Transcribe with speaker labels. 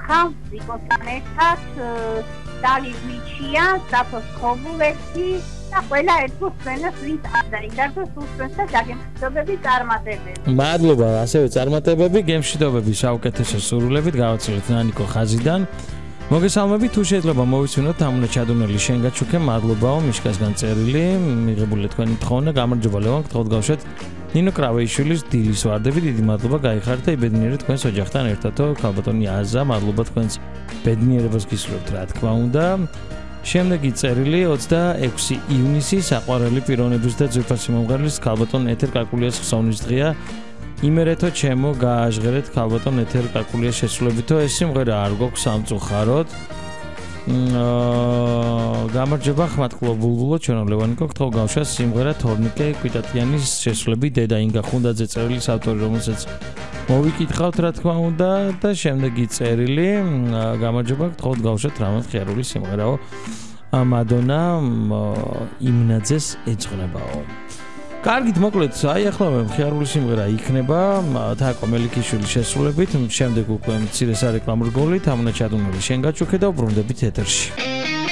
Speaker 1: ხავს ზიკოსთან ერთად დალი ვიჩია, საფოს ქობულეთი და ყველა ერთგულ სცენას ვინც არ დაიდარდოს უსწრებს და დაგემშვიდობები წარმატებები.
Speaker 2: მადლობა, ასევე წარმატებები, გემშვიდობები საუკეთესო სურვილებით გავაცილოთ ნანიკო ხაზიდან. მოგესალმებით, თუ შეიძლება მოვისმინოთ თამუნა ჩადუნელი შენ გაჩუქე, მადლობაო მიშკასგან წერილი, მიღებული თქვენი თხოვნა, გამარჯობა ლევან, გთხოვთ გავშვათ ნინო კრავეიშვილის დილის ვარდები, დიდი მადლობა გაიხარეთ და იბედნიერეთ თქვენს ოჯახთან ერთადო, ქალბატონი აზა, მადლობა თქვენს ბედნიერებას გისურვებთ, რა თქმა უნდა. შემდეგი წერილი 26 ივნისი საყვარელი პიროვნების და ძვირფასი მომღერლის ქალბატონ ეთერ კაკულიას ხსოვნის დღეა. იმერეთო ჩემო გააჟღერეთ ქალბატონ ეთერ კაკულიას შესრულებითო ეს სიმღერა არ გვაქვს სამწუხაროდ. გამარჯობა ხმათკლო ბულბულო ჩვენო ლევანიკო გთხოვ გავშვა სიმღერა თორნიკე კვიტატიანის შესრულებით დედა ინგა ხუნდაძე წერილის ავტორი რომელსაც მოვიკითხავთ რა თქმა უნდა და შემდეგი წერილი გამარჯობა გთხოვთ გავშვათ რამაც ხიარული სიმღერაო მადონა იმნაძეს ეძღვნებაო. კარგით მოკლედ აი ახლა ხიარული სიმღერა იქნება თაკო მელიქიშვილის შესრულებით შემდეგ უკვე მცირე სარეკლამო რგოლით თამუნა ჩადუნელი შენ გაჩუქე და უბრუნდებით ეთერში.